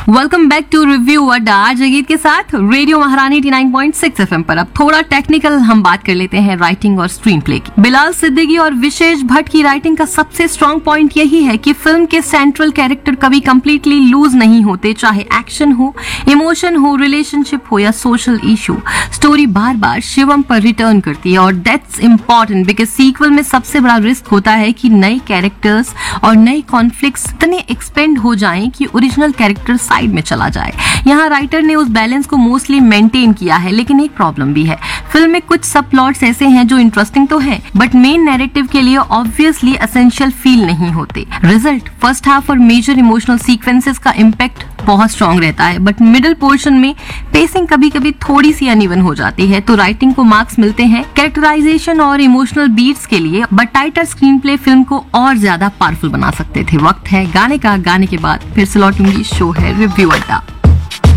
Welcome back to review अड्डा आज गीत के साथ रेडियो महारानी 89.6 एफएम पर। अब थोड़ा टेक्निकल हम बात कर लेते हैं राइटिंग और स्क्रीन प्ले की। बिलाल सिद्दीकी और विशेष भट्ट की राइटिंग का सबसे स्ट्रॉन्ग पॉइंट यही है कि फिल्म के सेंट्रल कैरेक्टर कभी कंप्लीटली लूज नहीं होते, चाहे एक्शन हो, इमोशन हो, रिलेशनशिप हो या सोशल इशू। स्टोरी बार बार शिवम पर रिटर्न करती है और दैट्स इम्पोर्टेंट बिकॉज सीक्वल में सबसे बड़ा रिस्क होता है कि नए कैरेक्टर्स और नए कॉन्फ्लिक्ट्स इतने एक्सपेंड हो जाएं कि ओरिजिनल कैरेक्टर साइड में चला जाए। यहाँ राइटर ने उस बैलेंस को मोस्टली मेंटेन किया है, लेकिन एक प्रॉब्लम भी है। फिल्म में कुछ सब प्लॉट्स ऐसे हैं जो इंटरेस्टिंग तो हैं, बट मेन नैरेटिव के लिए ऑब्वियसली एसेंशियल फील नहीं होते। रिजल्ट फर्स्ट हाफ और मेजर इमोशनल सीक्वेंसेस का इम्पैक्ट बहुत स्ट्रॉन्ग रहता है, बट मिडिल पोर्शन में पेसिंग कभी कभी थोड़ी सी अनइवन हो जाती है, तो राइटिंग को मार्क्स मिलते हैं कैरेक्टराइजेशन और इमोशनल बीट्स के लिए, बट टाइटर स्क्रीन प्ले फिल्म को और ज्यादा पावरफुल बना सकते थे। वक्त है गाने का, गाने के बाद फिर से लौटूंगी। शो है रिव्यू अड्डा।